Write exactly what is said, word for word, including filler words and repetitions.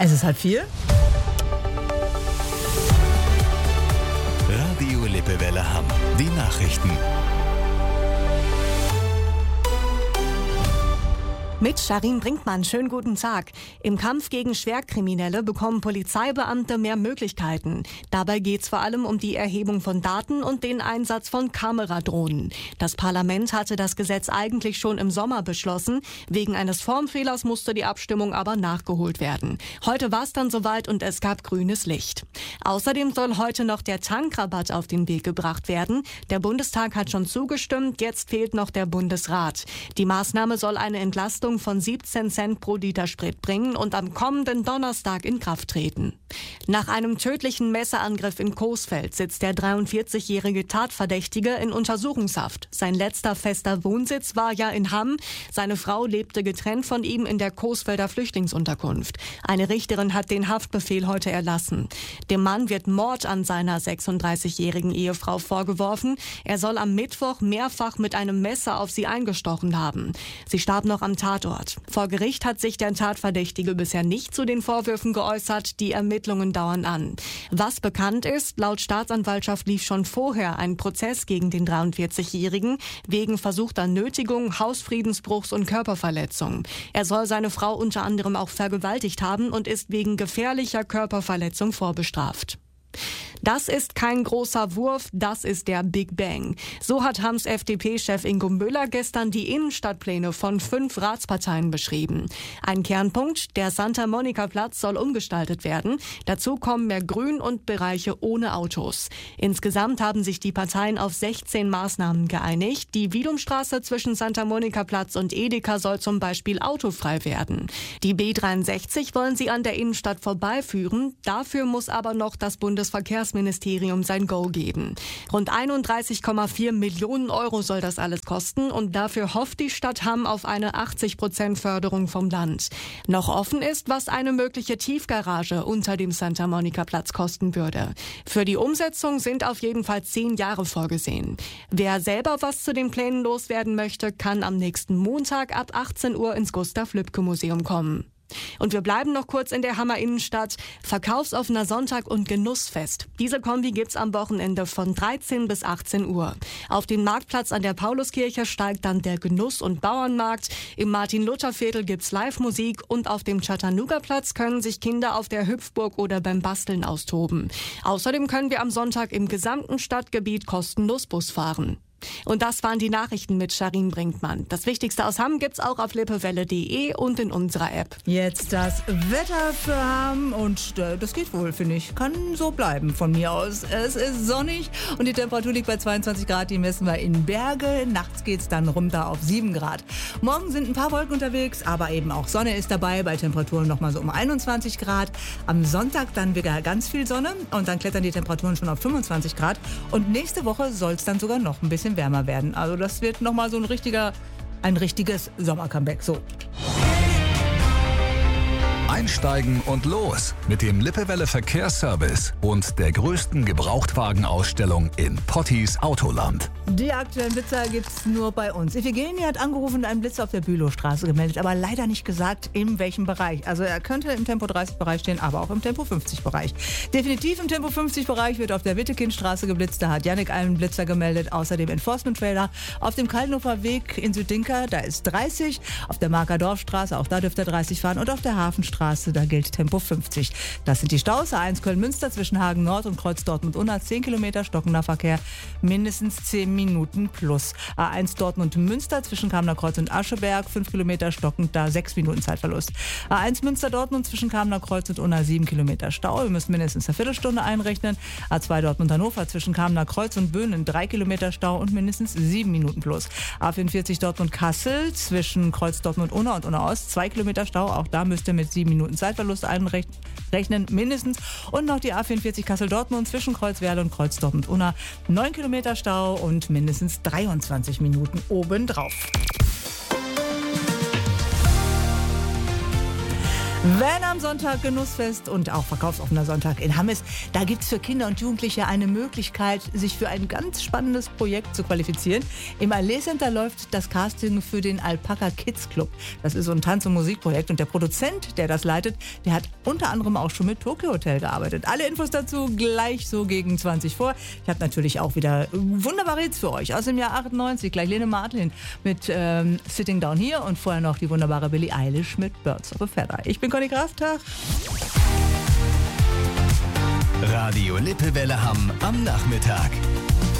Es ist halb vier. Radio Lippewelle Hamm. Die Nachrichten. Mit Sharin Brinkmann, schönen guten Tag. Im Kampf gegen Schwerkriminelle bekommen Polizeibeamte mehr Möglichkeiten. Dabei geht es vor allem um die Erhebung von Daten und den Einsatz von Kameradrohnen. Das Parlament hatte das Gesetz eigentlich schon im Sommer beschlossen. Wegen eines Formfehlers musste die Abstimmung aber nachgeholt werden. Heute war es dann soweit und es gab grünes Licht. Außerdem soll heute noch der Tankrabatt auf den Weg gebracht werden. Der Bundestag hat schon zugestimmt, jetzt fehlt noch der Bundesrat. Die Maßnahme soll eine Entlastung von siebzehn Cent pro Liter Sprit bringen und am kommenden Donnerstag in Kraft treten. Nach einem tödlichen Messerangriff in Coesfeld sitzt der dreiundvierzigjährige Tatverdächtige in Untersuchungshaft. Sein letzter fester Wohnsitz war ja in Hamm. Seine Frau lebte getrennt von ihm in der Coesfelder Flüchtlingsunterkunft. Eine Richterin hat den Haftbefehl heute erlassen. Dem Mann wird Mord an seiner sechsunddreißigjährigen Ehefrau vorgeworfen. Er soll am Mittwoch mehrfach mit einem Messer auf sie eingestochen haben. Sie starb noch am Tatort. Vor Gericht hat sich der Tatverdächtige bisher nicht zu den Vorwürfen geäußert. Die Ermittlungen dauern an. Was bekannt ist, laut Staatsanwaltschaft lief schon vorher ein Prozess gegen den dreiundvierzigjährigen wegen versuchter Nötigung, Hausfriedensbruchs und Körperverletzung. Er soll seine Frau unter anderem auch vergewaltigt haben und ist wegen gefährlicher Körperverletzung vorbestraft. Das ist kein großer Wurf, das ist der Big Bang. So hat Hamms F D P-Chef Ingo Müller gestern die Innenstadtpläne von fünf Ratsparteien beschrieben. Ein Kernpunkt, der Santa-Monica-Platz soll umgestaltet werden. Dazu kommen mehr Grün und Bereiche ohne Autos. Insgesamt haben sich die Parteien auf sechzehn Maßnahmen geeinigt. Die Wiedumstraße zwischen Santa-Monica-Platz und Edeka soll zum Beispiel autofrei werden. Die B dreiundsechzig wollen sie an der Innenstadt vorbeiführen. Dafür muss aber noch das Bundesverkehrsministerium Ministerium sein Go geben. Rund einunddreißig Komma vier Millionen Euro soll das alles kosten und dafür hofft die Stadt Hamm auf eine achtzig Prozent Förderung vom Land. Noch offen ist, was eine mögliche Tiefgarage unter dem Santa-Monica-Platz kosten würde. Für die Umsetzung sind auf jeden Fall zehn Jahre vorgesehen. Wer selber was zu den Plänen loswerden möchte, kann am nächsten Montag ab achtzehn Uhr ins Gustav-Lübcke-Museum kommen. Und wir bleiben noch kurz in der Hammer Innenstadt. Verkaufsoffener Sonntag und Genussfest. Diese Kombi gibt's am Wochenende von dreizehn bis achtzehn Uhr. Auf dem Marktplatz an der Pauluskirche steigt dann der Genuss- und Bauernmarkt. Im Martin-Luther-Viertel gibt's Live-Musik und auf dem Chattanooga-Platz können sich Kinder auf der Hüpfburg oder beim Basteln austoben. Außerdem können wir am Sonntag im gesamten Stadtgebiet kostenlos Bus fahren. Und das waren die Nachrichten mit Sharin Brinkmann. Das Wichtigste aus Hamm gibt's auch auf lippewelle punkt de und in unserer App. Jetzt das Wetter für Hamm und äh, das geht wohl, finde ich. Kann so bleiben von mir aus. Es ist sonnig und die Temperatur liegt bei zweiundzwanzig Grad. Die messen wir in Berge. Nachts geht's dann runter auf sieben Grad. Morgen sind ein paar Wolken unterwegs, aber eben auch Sonne ist dabei. Bei Temperaturen nochmal so um einundzwanzig Grad. Am Sonntag dann wieder ganz viel Sonne und dann klettern die Temperaturen schon auf fünfundzwanzig Grad. Und nächste Woche soll es dann sogar noch ein bisschen wärmer werden. Also das wird nochmal so ein richtiger, ein richtiges Sommer-Comeback. So. Einsteigen und los mit dem Lippewelle Verkehrsservice und der größten Gebrauchtwagenausstellung in Potties Autoland. Die aktuellen Blitzer gibt's nur bei uns. Iphigenie hat angerufen und einen Blitzer auf der Bülowstraße gemeldet, aber leider nicht gesagt, in welchem Bereich. Also er könnte im Tempo dreißig Bereich stehen, aber auch im Tempo fünfzig Bereich. Definitiv im Tempo fünfzig Bereich wird auf der Wittekindstraße geblitzt. Da hat Jannik einen Blitzer gemeldet. Außerdem Enforcement Trailer auf dem Kaltenhofer Weg in Südinka, da ist dreißig. Auf der Marker Dorfstraße, auch da dürfte er dreißig fahren. Und auf der Hafenstraße, da gilt Tempo fünfzig. Das sind die Staus. A eins Köln-Münster zwischen Hagen Nord und Kreuz Dortmund-Unna. zehn Kilometer stockender Verkehr, mindestens zehn Minuten plus. A eins Dortmund-Münster zwischen Kamener Kreuz und Ascheberg. fünf Kilometer stockend, da sechs Minuten Zeitverlust. A eins Münster-Dortmund zwischen Kamener Kreuz und Unna. sieben Kilometer Stau. Wir müssen mindestens eine Viertelstunde einrechnen. A zwei Dortmund-Hannover zwischen Kamener Kreuz und Böhnen. drei Kilometer Stau und mindestens sieben Minuten plus. A vierundvierzig Dortmund-Kassel zwischen Kreuz Dortmund-Unna und Unna-Ost. zwei Kilometer Stau. Auch da müsst ihr mit sieben Minuten Zeitverlust einrechnen, mindestens. Und noch die A vierundvierzig Kassel-Dortmund zwischen Kreuzwerle und Kreuz Dortmund-Unna. neun Kilometer Stau und mindestens dreiundzwanzig Minuten obendrauf. Wenn am Sonntag Genussfest und auch verkaufsoffener Sonntag in Hamm ist, da gibt es für Kinder und Jugendliche eine Möglichkeit, sich für ein ganz spannendes Projekt zu qualifizieren. Im Allee Center läuft das Casting für den Alpaka Kids Club. Das ist so ein Tanz- und Musikprojekt und der Produzent, der das leitet, der hat unter anderem auch schon mit Tokyo Hotel gearbeitet. Alle Infos dazu gleich so gegen zwanzig vor. Ich habe natürlich auch wieder wunderbare Hits für euch aus dem Jahr achtundneunzig. Gleich Lene Martin mit ähm, Sitting Down Here und vorher noch die wunderbare Billie Eilish mit Birds of a Feather. Ich bin Conny Kraftag. Radio Lippewelle Hamm am Nachmittag.